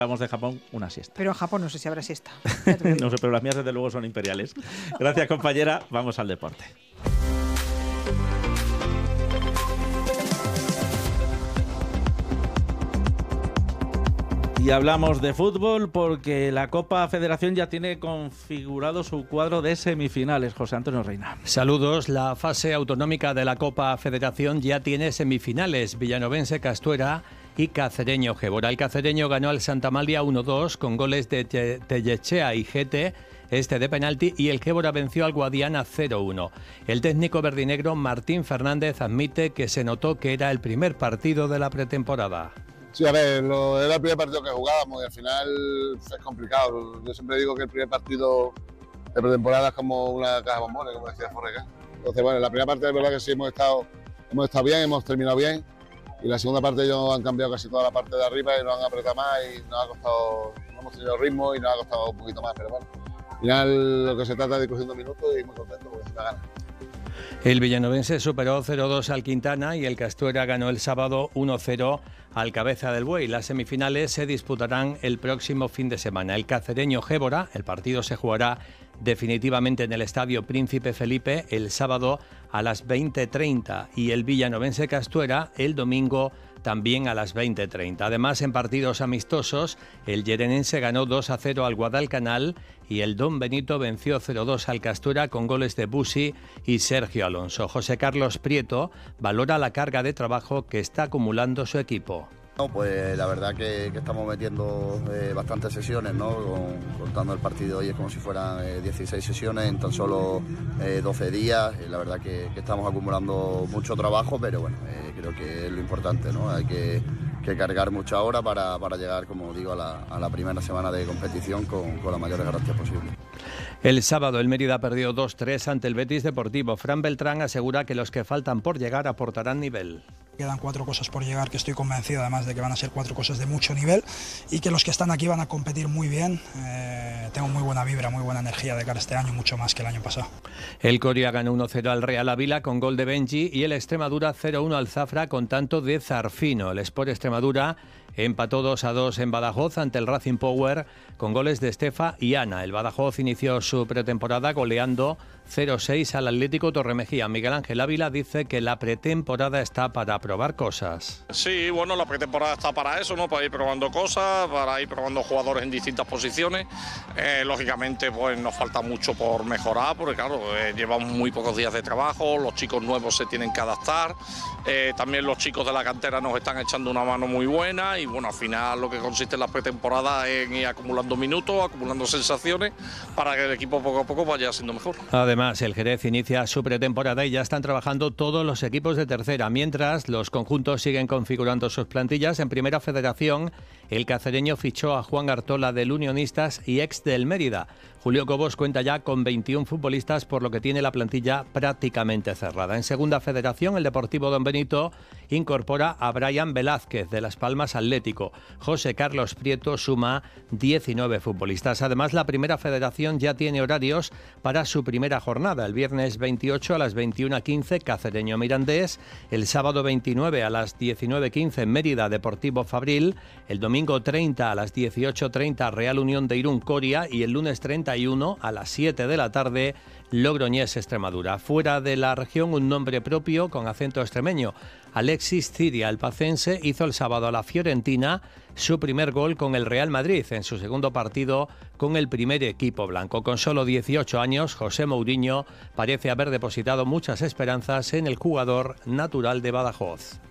Vamos de Japón, una siesta. Pero en Japón no sé si habrá siesta. No sé, pero las mías desde luego son imperiales. Gracias, compañera. Vamos al deporte. Y hablamos de fútbol porque la Copa Federación ya tiene configurado su cuadro de semifinales. José Antonio Reina. Saludos. La fase autonómica de la Copa Federación ya tiene semifinales. Villanovense Castuera y Cacereño Gébora. El Cacereño ganó al Santa Amalia 1-2 con goles de Tellechea y Gete, de penalti, y el Gébora venció al Guadiana 0-1. El técnico verdinegro Martín Fernández admite que se notó que era el primer partido de la pretemporada. Sí, a ver, era el primer partido que jugábamos y al final es complicado. Yo siempre digo que el primer partido de pretemporada es como una caja de bombones, como decía Forreca. Entonces, bueno, en la primera parte es verdad que sí hemos estado bien, hemos terminado bien, y la segunda parte ellos han cambiado casi toda la parte de arriba y nos han apretado más y nos ha costado, no hemos tenido ritmo y nos ha costado un poquito más, pero bueno, al final lo que se trata es de cogiendo minutos y muy contento porque se me gana. El villanovense superó 0-2 al Quintana y el Castuera ganó el sábado 1-0 al Cabeza del Buey. Las semifinales se disputarán el próximo fin de semana. El Cacereño Gébora, el partido se jugará definitivamente en el Estadio Príncipe Felipe el sábado a las 20:30 y el villanovense Castuera el domingo también a las 20:30. Además, en partidos amistosos, el Llerenense ganó 2-0 al Guadalcanal y el Don Benito venció 0-2 al Castuera con goles de Busi y Sergio Alonso. José Carlos Prieto valora la carga de trabajo que está acumulando su equipo. No, pues la verdad que estamos metiendo bastantes sesiones, ¿no? Contando el partido hoy es como si fueran 16 sesiones en tan solo 12 días. La verdad que estamos acumulando mucho trabajo, pero bueno, creo que es lo importante, ¿no? Hay que cargar mucha hora para llegar, como digo, a la primera semana de competición con las mayores garantías posibles. El sábado el Mérida perdió 2-3 ante el Betis Deportivo. Fran Beltrán asegura que los que faltan por llegar aportarán nivel. Quedan 4 cosas por llegar que estoy convencido además de que van a ser 4 cosas de mucho nivel y que los que están aquí van a competir muy bien. Tengo muy buena vibra, muy buena energía de cara a este año, mucho más que el año pasado. El Coria ganó 1-0 al Real Ávila con gol de Benji y el Extremadura 0-1 al Zafra con tanto de Zarfino. El Sport Extremadura empató 2-2 en Badajoz ante el Racing Power con goles de Estefa y Ana. El Badajoz inició su pretemporada goleando 0-6 al Atlético Torremejía. Miguel Ángel Ávila dice que la pretemporada está para probar cosas. Sí, bueno, la pretemporada está para eso, ¿no? Para ir probando cosas, para ir probando jugadores en distintas posiciones. Lógicamente, pues nos falta mucho por mejorar, porque claro, llevamos muy pocos días de trabajo, los chicos nuevos se tienen que adaptar, también los chicos de la cantera nos están echando una mano muy buena y bueno, al final lo que consiste en la pretemporada es ir acumulando minutos, acumulando sensaciones para que el equipo poco a poco vaya siendo mejor. Además, el Jerez inicia su pretemporada y ya están trabajando todos los equipos de tercera, mientras los conjuntos siguen configurando sus plantillas. En Primera Federación, el cacereño fichó a Juan Artola del Unionistas y ex del Mérida. Julio Cobos cuenta ya con 21 futbolistas, por lo que tiene la plantilla prácticamente cerrada. En Segunda Federación, el Deportivo Don Benito incorpora a Brian Velázquez de Las Palmas Atlético. José Carlos Prieto suma 19 futbolistas. Además, la Primera Federación ya tiene horarios para su primera jornada. El viernes 28 a las 21:15 Cacereño Mirandés, el sábado 29 a las 19:15 Mérida Deportivo Fabril, el domingo 30 a las 18:30 Real Unión de Irún Coria y el lunes 31 a las 7 de la tarde Logroñés Extremadura. Fuera de la región, un nombre propio con acento extremeño. Alexis Ciria, el pacense, hizo el sábado a la Fiorentina su primer gol con el Real Madrid en su segundo partido con el primer equipo blanco. Con solo 18 años, José Mourinho parece haber depositado muchas esperanzas en el jugador natural de Badajoz.